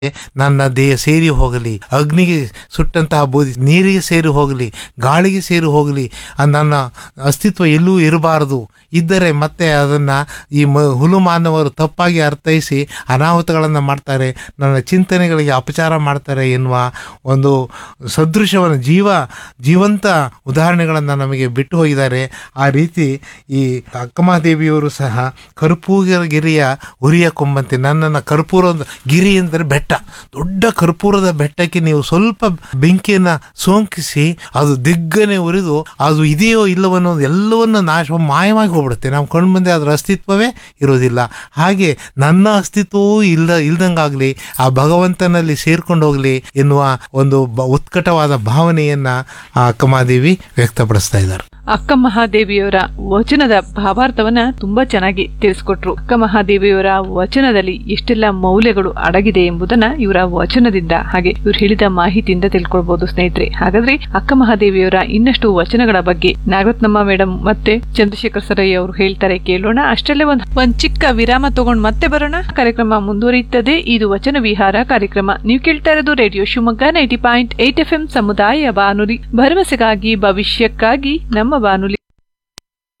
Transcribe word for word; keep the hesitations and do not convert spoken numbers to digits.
ನನ್ನ ದೇಹ ಸೇರಿ ಹೋಗಲಿ, ಅಗ್ನಿಗೆ ಸುಟ್ಟಂತಹ ಬೂದಿ ನೀರಿಗೆ ಸೇರಿ ಹೋಗಲಿ, ಗಾಳಿಗೆ ಸೇರಿ ಹೋಗಲಿ, ನನ್ನ ಅಸ್ತಿತ್ವ ಎಲ್ಲೂ ಇರಬಾರದು. ಇದ್ದರೆ ಮತ್ತೆ ಅದನ್ನು ಈ ಮ ಹುಲು ಮಾನವರು ತಪ್ಪಾಗಿ ಅರ್ಥೈಸಿ ಅನಾಹುತಗಳನ್ನು ಮಾಡ್ತಾರೆ, ನನ್ನ ಚಿಂತನೆಗಳಿಗೆ ಅಪಚಾರ ಮಾಡ್ತಾರೆ ಎನ್ನುವ ಒಂದು ಸದೃಶವನ್ನು ಜೀವ ಜೀವಂತ ಉದಾಹರಣೆಗಳನ್ನು ನಮಗೆ ಬಿಟ್ಟು ಹೋಗಿದ್ದಾರೆ. ಆ ರೀತಿ ಈ ಅಕ್ಕಮಹಾದೇವಿಯವರು ಸಹ ಕರ್ಪೂರಗಿರಿಯ ಉರಿಯ ಕೊಂಬಂತೆ ನನ್ನನ್ನು ಕರ್ಪೂರ ಗಿರಿ ಎಂದರೆ ಬೆಟ್ಟ, ದೊಡ್ಡ ಕರ್ಪೂರದ ಬೆಟ್ಟಕ್ಕೆ ನೀವು ಸ್ವಲ್ಪ ಬೆಂಕಿಯನ್ನು ಸೋಂಕಿಸಿ ಅದು ದಿಗ್ಗನೆ ಉರಿದು ಅದು ಇದೆಯೋ ಇಲ್ಲವನ್ನೋ ಎಲ್ಲವನ್ನು ನಾಶ ಮಾಯವಾಗಿ ಹೋಗ್ಬಿಡುತ್ತೆ. ನಮ್ಮ ಕಣ್ಣು ಮುಂದೆ ಅದರ ಅಸ್ತಿತ್ವವೇ ಇರೋದಿಲ್ಲ. ಹಾಗೆ ನನ್ನ ಅಸ್ತಿತ್ವವೂ ಇಲ್ಲ ಇಲ್ದಂಗಾಗಲಿ, ಆ ಭಗವಂತನಲ್ಲಿ ಸೇರ್ಕೊಂಡು ಹೋಗಲಿ ಎನ್ನುವ ಒಂದು ಬ ಉತ್ಕಟವಾದ ಭಾವನೆಯನ್ನ ಆ ಅಕ್ಕಮಹಾದೇವಿ ವ್ಯಕ್ತಪಡಿಸ್ತಾ ಇದ್ದಾರೆ. ಅಕ್ಕ ಮಹಾದೇವಿಯವರ ವಚನದ ಭಾವಾರ್ಥವನ್ನ ತುಂಬಾ ಚೆನ್ನಾಗಿ ತಿಳಿಸ್ಕೊಟ್ರು. ಅಕ್ಕ ಮಹಾದೇವಿಯವರ ವಚನದಲ್ಲಿ ಎಷ್ಟೆಲ್ಲ ಮೌಲ್ಯಗಳು ಅಡಗಿದೆ ಎಂಬುದನ್ನ ಇವರ ವಚನದಿಂದ ಹಾಗೆ ಇವ್ರು ಹೇಳಿದ ಮಾಹಿತಿಯಿಂದ ತಿಳ್ಕೊಳ್ಬಹುದು ಸ್ನೇಹಿತರೆ. ಹಾಗಾದ್ರೆ ಅಕ್ಕ ಮಹಾದೇವಿಯವರ ಇನ್ನಷ್ಟು ವಚನಗಳ ಬಗ್ಗೆ ನಾಗರತ್ನಮ್ಮ ಮೇಡಮ್ ಮತ್ತೆ ಚಂದ್ರಶೇಖರ್ ಸರಯ್ಯ ಅವರು ಹೇಳ್ತಾರೆ, ಕೇಳೋಣ. ಅಷ್ಟಲ್ಲೇ ಒಂದ್ ಒಂದ್ ಚಿಕ್ಕ ವಿರಾಮ ತಗೊಂಡ್ ಮತ್ತೆ ಬರೋಣ. ಕಾರ್ಯಕ್ರಮ ಮುಂದುವರಿಯುತ್ತದೆ. ಇದು ವಚನ ವಿಹಾರ ಕಾರ್ಯಕ್ರಮ. ನೀವು ಕೇಳ್ತಾ ಇರೋದು radio Shivamogga ninety point eight F M ಸಮುದಾಯ ಬಾನುಲಿ, ಭರವಸೆಗಾಗಿ ಭವಿಷ್ಯಕ್ಕಾಗಿ ನಮ್ಮ ಬಾನುಲಿ.